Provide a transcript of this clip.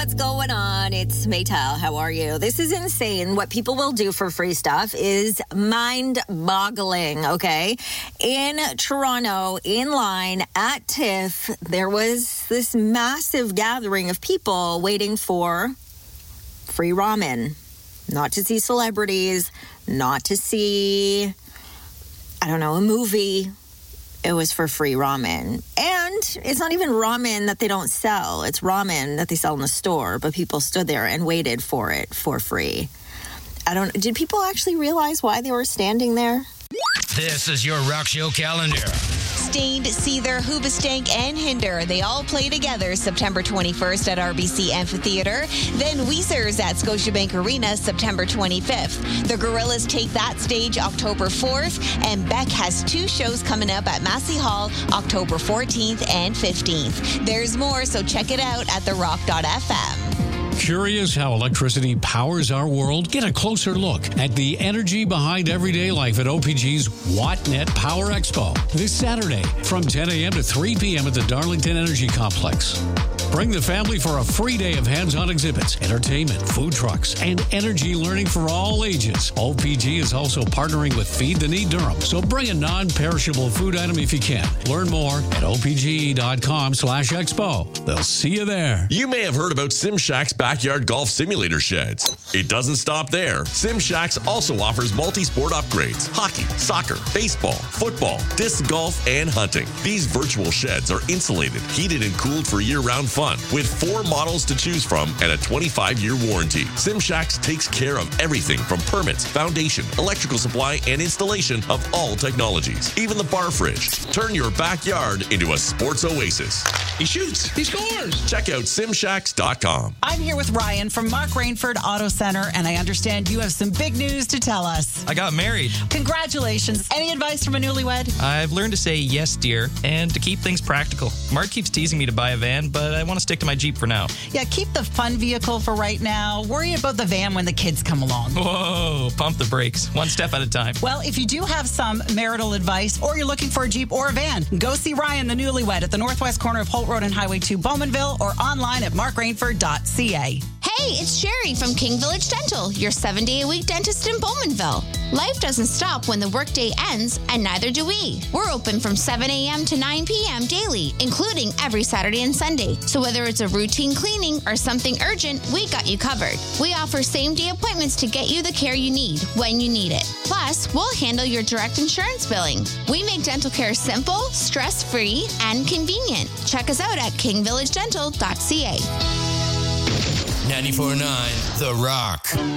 what's going on? It's Maytal. How are you? This is insane. What people will do for free stuff is mind-boggling, okay? In Toronto, in line at TIFF, there was this massive gathering of people waiting for free ramen. Not to see celebrities, not to see, a movie. It was for free ramen. And it's not even ramen that they don't sell. It's ramen that they sell in the store. But people stood there and waited for it for free. Did people actually realize why they were standing there? This is your rock show calendar. Stained, Seether, Hoobastank, and Hinder. They all play together September 21st at RBC Amphitheater. Then Weezer's at Scotiabank Arena September 25th. The Gorillaz take that stage October 4th. And Beck has 2 shows coming up at Massey Hall October 14th and 15th. There's more, so check it out at therock.fm. Curious how electricity powers our world? Get a closer look at the energy behind everyday life at OPG's WattNet Power Expo this Saturday from 10 a.m. to 3 p.m. at the Darlington Energy Complex. Bring the family for a free day of hands-on exhibits, entertainment, food trucks, and energy learning for all ages. OPG is also partnering with Feed the Need Durham, so bring a non-perishable food item if you can. Learn more at opg.com/expo. They'll see you there. You may have heard about SimShack's backyard golf simulator sheds. It doesn't stop there. SimShacks also offers multi-sport upgrades: hockey, soccer, baseball, football, disc golf, and hunting. These virtual sheds are insulated, heated, and cooled for year-round fun, with 4 models to choose from and a 25-year warranty. SimShacks takes care of everything from permits, foundation, electrical supply, and installation of all technologies, even the bar fridge. Turn your backyard into a sports oasis. He shoots. He scores. Check out simshacks.com. I'm here with Ryan from Mark Rainford Auto Center, and I understand you have some big news to tell us. I got married. Congratulations. Any advice from a newlywed? I've learned to say yes, dear, and to keep things practical. Mark keeps teasing me to buy a van, but I want to stick to my Jeep for now. Yeah, keep the fun vehicle for right now. Worry about the van when the kids come along. Whoa, pump the brakes. One step at a time. Well, if you do have some marital advice or you're looking for a Jeep or a van, go see Ryan, the newlywed, at the northwest corner of Holt Road and Highway 2, Bowmanville, or online at markrainford.ca. Hey, it's Sherry from King Village Dental, your 7-day-a-week dentist in Bowmanville. Life doesn't stop when the workday ends, and neither do we. We're open from 7 a.m. to 9 p.m. daily, including every Saturday and Sunday. So whether it's a routine cleaning or something urgent, we got you covered. We offer same-day appointments to get you the care you need when you need it. Plus, we'll handle your direct insurance billing. We make dental care simple, stress-free, and convenient. Check us out at kingvillagedental.ca. 94.9 The Rock.